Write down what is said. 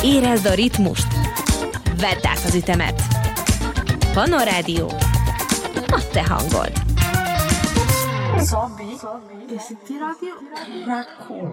Érezd a ritmust! Vedd át az ütemet! Panorádió, a te hangod! Zombi. E se ti radio racconto.